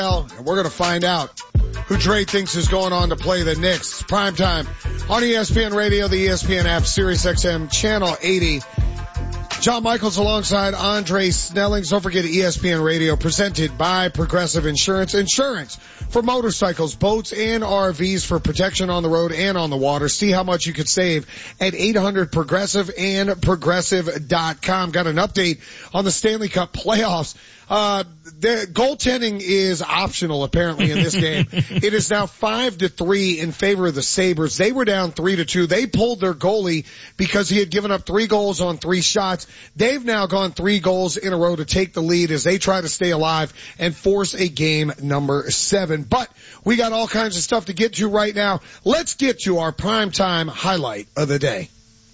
And we're going to find out who Dre thinks is going on to play the Knicks. Primetime on ESPN Radio, the ESPN app, Sirius XM, Channel 80. John Michaels alongside Andre Snellings. Don't forget ESPN Radio, presented by Progressive Insurance. Insurance for motorcycles, boats, and RVs for protection on the road and on the water. See how much you could save at 800-PROGRESSIVE and Progressive.com. Got an update on the Stanley Cup playoffs. The goaltending is optional apparently in this game. It is now 5-3 in favor of the Sabres. They were down 3-2. They pulled their goalie because he had given up 3 goals on 3 shots. They've now gone 3 goals in a row to take the lead as they try to stay alive and force a game number 7. But we got all kinds of stuff to get to right now. Let's get to our primetime highlight of the day.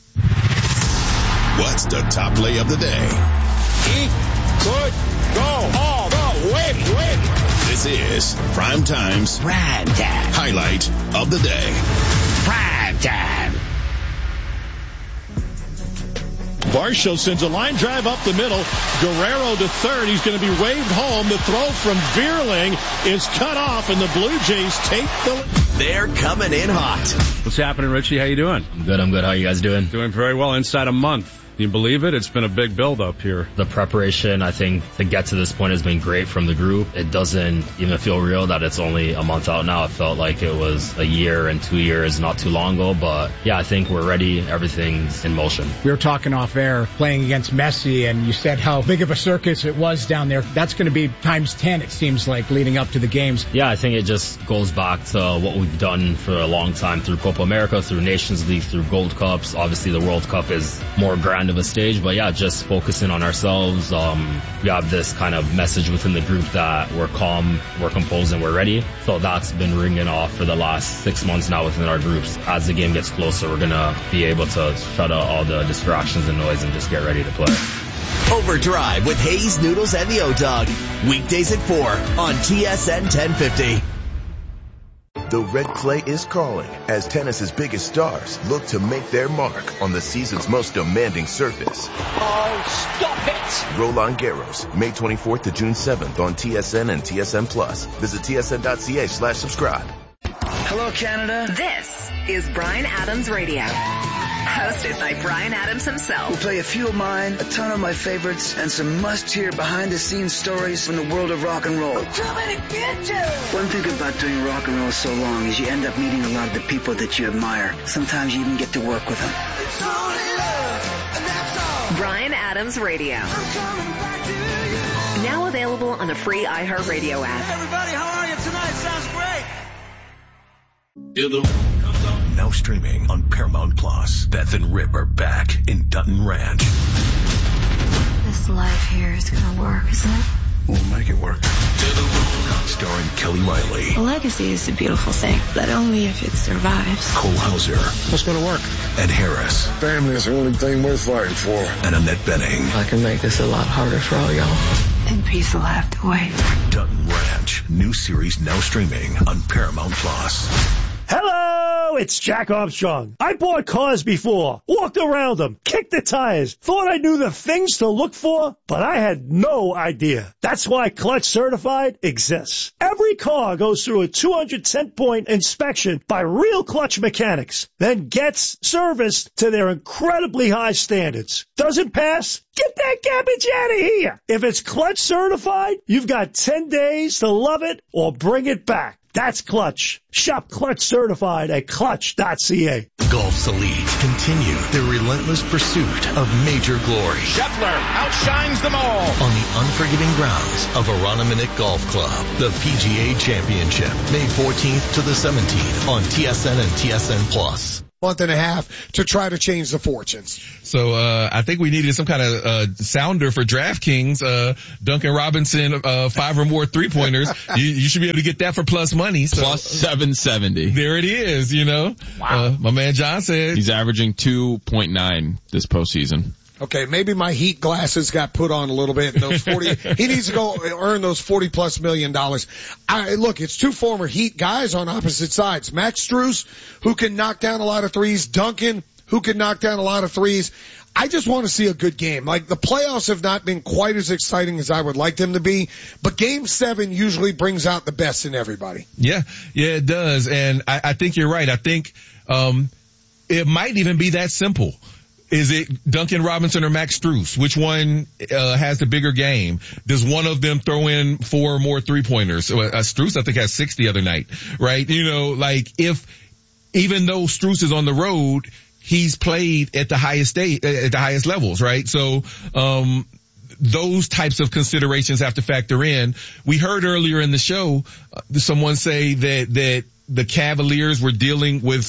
What's the top play of the day? He could go all the way. This is Primetime's Primetime highlight of the day. Primetime. Varsho sends a line drive up the middle. Guerrero to third. He's going to be waved home. The throw from Vierling is cut off, and the Blue Jays take the... They're coming in hot. What's happening, Richie? How you doing? I'm good. How you guys doing? Doing very well. Inside a month. Can you believe it? It's been a big build-up here. The preparation, I think, to get to this point has been great from the group. It doesn't even feel real that it's only a month out now. It felt like it was a year and 2 years not too long ago. But, yeah, I think we're ready. Everything's in motion. We were talking off air, playing against Messi, and you said how big of a circus it was down there. That's going to be times 10, it seems like, leading up to the games. Yeah, I think it just goes back to what we've done for a long time through Copa America, through Nations League, through Gold Cups. Obviously, the World Cup is more grand of a stage, but yeah, just focusing on ourselves. We have this kind of message within the group that we're calm, we're composed, and we're ready. So that's been ringing off for the last 6 months now within our groups. As the game gets closer, we're going to be able to shut out all the distractions and noise and just get ready to play. Overdrive with Hayes, Noodles, and the O-Dog. Weekdays at 4 on TSN 1050. The red clay is calling as tennis's biggest stars look to make their mark on the season's most demanding surface. Oh, stop it! Roland Garros, May 24th to June 7th on TSN and TSN Plus. Visit tsn.ca/subscribe. Hello, Canada. This is Bryan Adams Radio. Hosted by Bryan Adams himself. We'll play a few of mine, a ton of my favorites, and some must-hear behind-the-scenes stories from the world of rock and roll. One thing about doing rock and roll so long is you end up meeting a lot of the people that you admire. Sometimes you even get to work with them. Bryan Adams Radio. Now available on the free iHeartRadio app. Everybody, how are you tonight? Sounds great. Now streaming on Paramount Plus. Beth and Rip are back in Dutton Ranch. This life here is gonna work, isn't it? We'll make it work. Starring Kelly Riley. A legacy is a beautiful thing, but only if it survives. Cole Hauser. What's going to work? Ed Harris. Family is the only thing worth fighting for. And Annette Bening. I can make this a lot harder for all y'all. And peace will have to wait. Dutton Ranch. New series now streaming on Paramount Plus. Hello, it's Jack Armstrong. I bought cars before, walked around them, kicked the tires, thought I knew the things to look for, but I had no idea. That's why Clutch Certified exists. Every car goes through a 210-point inspection by real Clutch mechanics, then gets serviced to their incredibly high standards. Doesn't pass? Get that garbage out of here. If it's Clutch Certified, you've got 10 days to love it or bring it back. That's Clutch. Shop Clutch Certified at clutch.ca. Golf's elite continue their relentless pursuit of major glory. Scheffler outshines them all. On the unforgiving grounds of Aroniminick Golf Club, the PGA Championship, May 14th to the 17th on TSN and TSN Plus. Month and a half to try to change the fortunes. So, I think we needed some kind of, sounder for DraftKings, Duncan Robinson, 5 or more 3-pointers. You should be able to get that for plus money. So, plus 770. There it is, you know. Wow. My man John said he's averaging 2.9 this postseason. Okay, maybe my heat glasses got put on a little bit. And those 40, he needs to go earn those $40+ million. Look, it's 2 former Heat guys on opposite sides. Max Strus, who can knock down a lot of threes. Duncan, who can knock down a lot of threes. I just want to see a good game. Like, the playoffs have not been quite as exciting as I would like them to be, but Game 7 usually brings out the best in everybody. Yeah, it does. And I think you're right. I think it might even be that simple. Is it Duncan Robinson or Max Strus? Which one has the bigger game? Does one of them throw in 4 more 3-pointers? Strus, I think, has 6 the other night, right? You know, like, even though Strus is on the road, he's played at the highest levels, right? So, those types of considerations have to factor in. We heard earlier in the show, someone say that the Cavaliers were dealing with,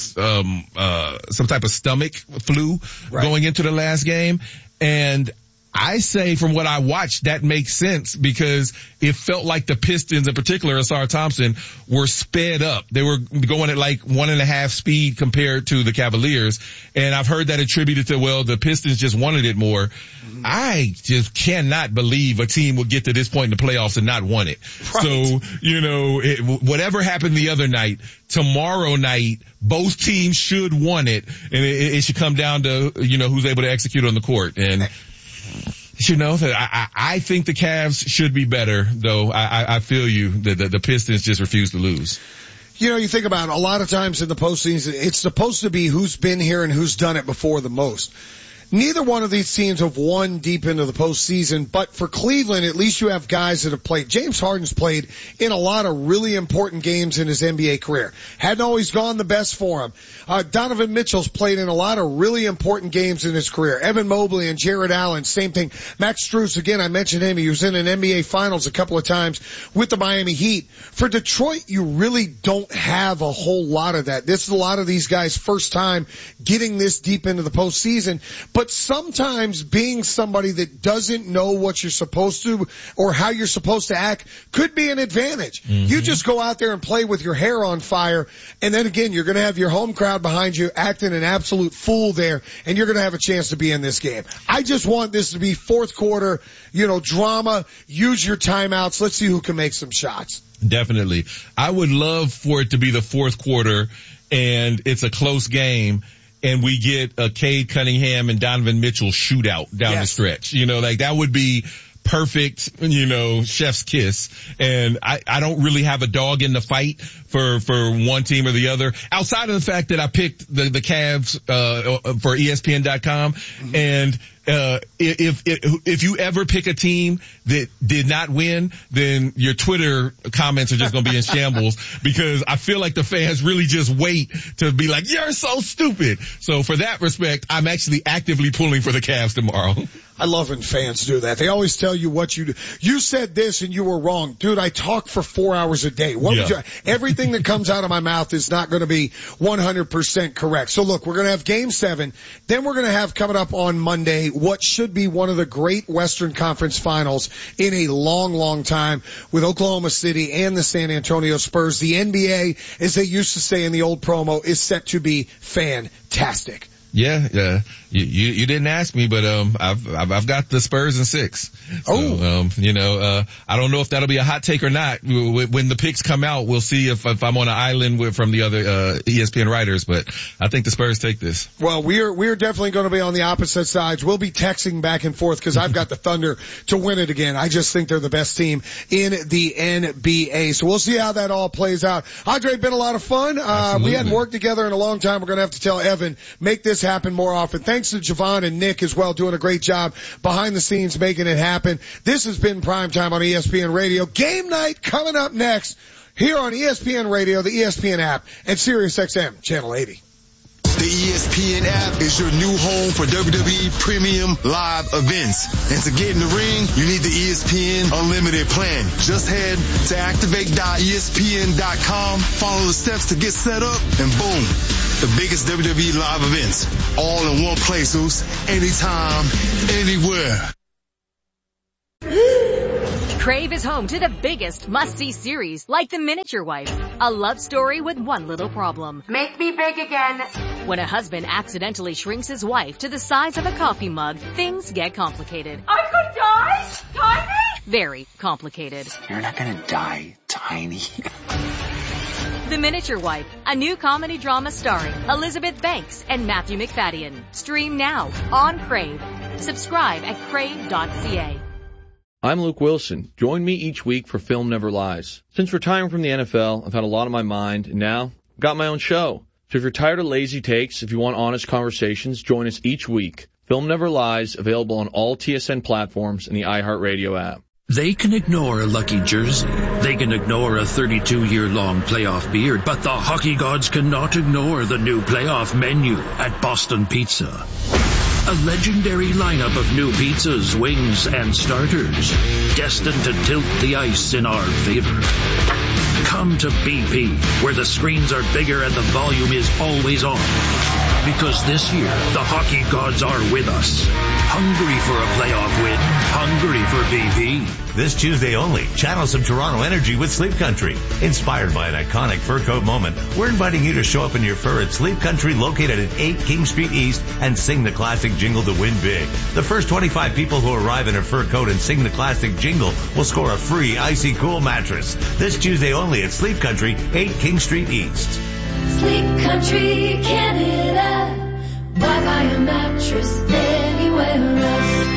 some type of stomach flu going into the last game. And I say from what I watched, that makes sense because it felt like the Pistons, in particular, Asar Thompson, were sped up. They were going at like 1.5 speed compared to the Cavaliers. And I've heard that attributed to, well, the Pistons just wanted it more. Mm-hmm. I just cannot believe a team will get to this point in the playoffs and not want it. Right. So, you know, whatever happened the other night, tomorrow night, both teams should want it. And it should come down to, you know, who's able to execute on the court. And, you know, I think the Cavs should be better, though. I feel you. The Pistons just refuse to lose. You know, you think about it, a lot of times in the postseason, it's supposed to be who's been here and who's done it before the most. Neither one of these teams have won deep into the postseason, but for Cleveland, at least you have guys that have played. James Harden's played in a lot of really important games in his NBA career. Hadn't always gone the best for him. Donovan Mitchell's played in a lot of really important games in his career. Evan Mobley and Jared Allen, same thing. Max Strus, again, I mentioned him. He was in an NBA Finals a couple of times with the Miami Heat. For Detroit, you really don't have a whole lot of that. This is a lot of these guys' first time getting this deep into the postseason. But sometimes being somebody that doesn't know what you're supposed to or how you're supposed to act could be an advantage. Mm-hmm. You just go out there and play with your hair on fire, and then again, you're going to have your home crowd behind you acting an absolute fool there, and you're going to have a chance to be in this game. I just want this to be fourth quarter, you know, drama. Use your timeouts. Let's see who can make some shots. Definitely. I would love for it to be the fourth quarter, and it's a close game, and we get a Cade Cunningham and Donovan Mitchell shootout down the stretch. You know, like that would be perfect, you know, chef's kiss. And I don't really have a dog in the fight for one team or the other, outside of the fact that I picked the Cavs, for ESPN.com. Mm-hmm. And, if you ever pick a team that did not win, then your Twitter comments are just going to be in shambles because I feel like the fans really just wait to be like, you're so stupid. So for that respect, I'm actually actively pulling for the Cavs tomorrow. I love when fans do that. They always tell you what you do. You said this and you were wrong. Dude, I talk for 4 hours a day. Everything that comes out of my mouth is not going to be 100% correct. So look, we're going to have Game 7. Then we're going to have coming up on Monday what should be one of the great Western Conference Finals in a long, long time with Oklahoma City and the San Antonio Spurs. The NBA, as they used to say in the old promo, is set to be fantastic. Yeah, you didn't ask me, but I've got the Spurs in 6. So, you know, I don't know if that'll be a hot take or not. When the picks come out, we'll see if I'm on an island from the other ESPN writers, but I think the Spurs take this. Well, we're definitely going to be on the opposite sides. We'll be texting back and forth because I've got the Thunder to win it again. I just think they're the best team in the NBA. So we'll see how that all plays out. Andre, been a lot of fun. We hadn't worked together in a long time. We're going to have to tell Evan, make this happen more often. Thanks to Javon and Nick as well, doing a great job behind the scenes making it happen. This has been Primetime on ESPN Radio. Game night coming up next here on ESPN Radio, the ESPN app, and SiriusXM Channel 80. The ESPN app is your new home for WWE Premium Live events. And to get in the ring, you need the ESPN Unlimited plan. Just head to activate.espn.com, follow the steps to get set up, and boom, the biggest WWE live events, all in one place, anytime, anywhere. Crave is home to the biggest must-see series, like The Miniature Wife, a love story with one little problem. Make me big again. When a husband accidentally shrinks his wife to the size of a coffee mug, things get complicated. I could die? Tiny? Very complicated. You're not gonna die tiny. The Miniature Wife, a new comedy drama starring Elizabeth Banks and Matthew McFadden. Stream now on Crave. Subscribe at crave.ca. I'm Luke Wilson. Join me each week for Film Never Lies. Since retiring from the NFL, I've had a lot on my mind, and now I've got my own show. So if you're tired of lazy takes, if you want honest conversations, join us each week. Film Never Lies, available on all TSN platforms and the iHeartRadio app. They can ignore a lucky jersey. They can ignore a 32-year-long playoff beard, but the hockey gods cannot ignore the new playoff menu at Boston Pizza. A legendary lineup of new pizzas, wings, and starters, destined to tilt the ice in our favor. Come to BP, where the screens are bigger and the volume is always on. Because this year, the hockey gods are with us. Hungry for a playoff win. Hungry for BP. This Tuesday only, channel some Toronto energy with Sleep Country. Inspired by an iconic fur coat moment, we're inviting you to show up in your fur at Sleep Country, located at 8 King Street East, and sing the classic jingle to win big. The first 25 people who arrive in a fur coat and sing the classic jingle will score a free Icy Cool mattress. This Tuesday only at Sleep Country, 8 King Street East. Sleep Country, Canada. Why buy a mattress anywhere else?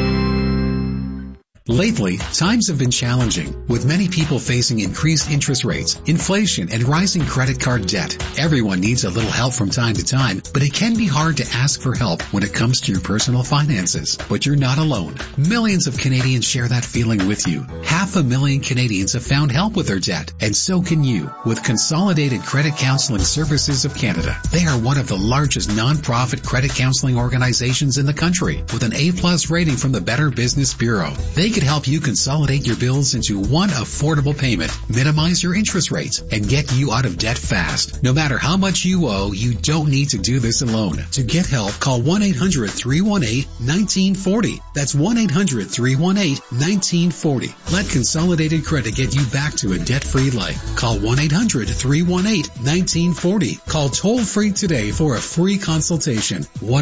Lately, times have been challenging, with many people facing increased interest rates, inflation, and rising credit card debt. Everyone needs a little help from time to time, but it can be hard to ask for help when it comes to your personal finances. But you're not alone. Millions of Canadians share that feeling with you. 500,000 Canadians have found help with their debt, and so can you, with Consolidated Credit Counseling Services of Canada. They are one of the largest non-profit credit counseling organizations in the country, with an A+ rating from the Better Business Bureau. They could help you consolidate your bills into one affordable payment, minimize your interest rates, and get you out of debt fast. No matter how much you owe, you don't need to do this alone. To get help, call 1-800-318-1940. That's 1-800-318-1940. Let Consolidated Credit get you back to a debt-free life. Call 1-800-318-1940. Call toll-free today for a free consultation.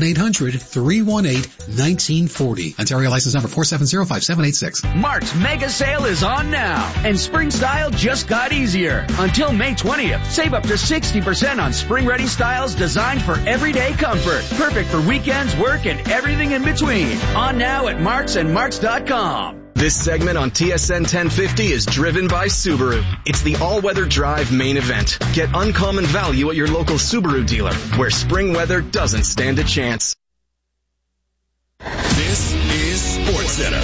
1-800-318-1940. Ontario license number 4705786. Mark's mega sale is on now, and spring style just got easier. Until May 20th, save up to 60% on spring-ready styles designed for everyday comfort. Perfect for weekends, work, and everything in between. On now at Marks and Marks.com. This segment on TSN 1050 is driven by Subaru. It's the all-weather drive main event. Get uncommon value at your local Subaru dealer, where spring weather doesn't stand a chance. This is SportsCenter.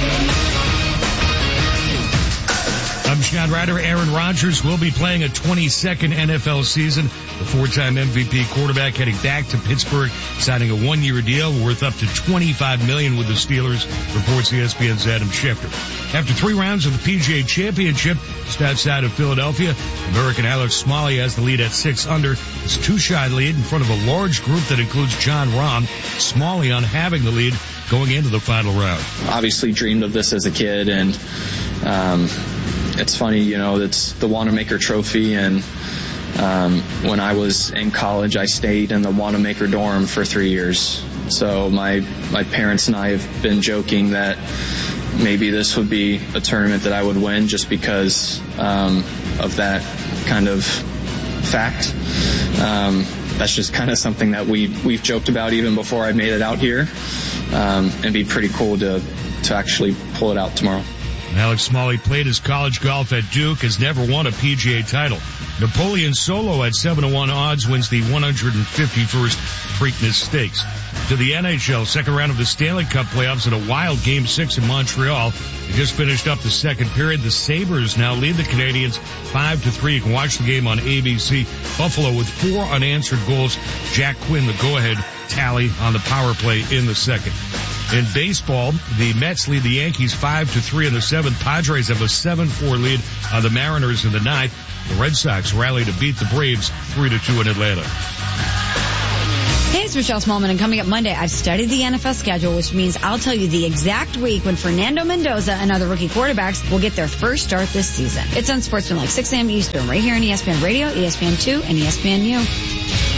I'm Sean Ryder. Aaron Rodgers will be playing a 22nd NFL season. The four-time MVP quarterback heading back to Pittsburgh, signing a one-year deal worth up to $25 million with the Steelers, reports ESPN's Adam Schefter. After 3 rounds of the PGA Championship, just outside of Philadelphia, American Alex Smalley has the lead at 6 under. It's a 2-shot lead in front of a large group that includes Jon Rahm. Smalley on having the lead going into the final round. Obviously dreamed of this as a kid, and it's funny, you know, it's the Wanamaker Trophy, and when I was in college, I stayed in the Wanamaker dorm for 3 years. So my parents and I have been joking that maybe this would be a tournament that I would win just because of that kind of fact. That's just kind of something that we've joked about even before I made it out here. It'd be pretty cool to actually pull it out tomorrow. Alex Smalley played his college golf at Duke, has never won a PGA title. Napoleon Solo at 7-1 odds wins the 151st Preakness Stakes. To the NHL, second round of the Stanley Cup playoffs in a wild Game 6 in Montreal. They just finished up the second period. The Sabres now lead the Canadiens 5-3. You can watch the game on ABC. Buffalo with 4 unanswered goals. Jack Quinn, the go-ahead tally on the power play in the second. In baseball, the Mets lead the Yankees 5-3 in the 7th. Padres have a 7-4 lead on the Mariners in the 9th. The Red Sox rally to beat the Braves 3-2 in Atlanta. Hey, it's Michelle Smallman, and coming up Monday, I've studied the NFL schedule, which means I'll tell you the exact week when Fernando Mendoza and other rookie quarterbacks will get their first start this season. It's on Sportsman like 6 a.m. Eastern, right here on ESPN Radio, ESPN2, and ESPNU.